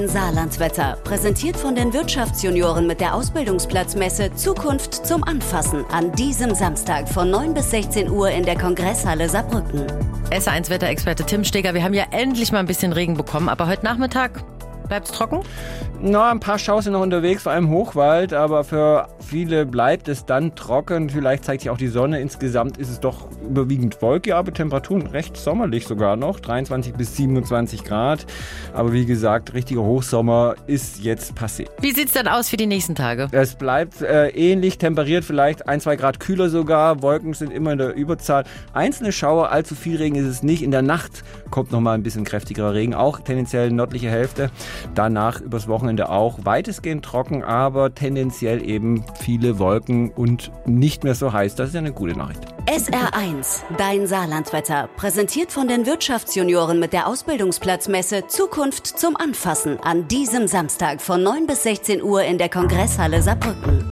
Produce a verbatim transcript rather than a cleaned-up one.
Saarlandwetter, präsentiert von den Wirtschaftsjunioren mit der Ausbildungsplatzmesse Zukunft zum Anfassen an diesem Samstag von neun bis sechzehn Uhr in der Kongresshalle Saarbrücken. S eins Wetterexperte Tim Steger, wir haben ja endlich mal ein bisschen Regen bekommen, aber heute Nachmittag bleibt es trocken? Na, ein paar Schaus sind noch unterwegs, vor allem Hochwald, aber für viele bleibt es dann trocken. Vielleicht zeigt sich auch die Sonne. Insgesamt ist es doch überwiegend wolkig, aber Temperaturen recht sommerlich sogar noch, dreiundzwanzig bis siebenundzwanzig Grad. Aber wie gesagt, richtiger Hochsommer ist jetzt passé. Wie sieht es dann aus für die nächsten Tage? Es bleibt äh, ähnlich temperiert, vielleicht ein, zwei Grad kühler sogar. Wolken sind immer in der Überzahl. Einzelne Schauer, allzu viel Regen ist es nicht. In der Nacht kommt noch mal ein bisschen kräftigerer Regen, auch tendenziell nördliche Hälfte. Danach übers Wochenende auch weitestgehend trocken, aber tendenziell eben viele Wolken und nicht mehr so heiß. Das ist ja eine gute Nachricht. S R eins, dein Saarlandwetter, präsentiert von den Wirtschaftsjunioren mit der Ausbildungsplatzmesse Zukunft zum Anfassen an diesem Samstag von neun bis sechzehn Uhr in der Kongresshalle Saarbrücken.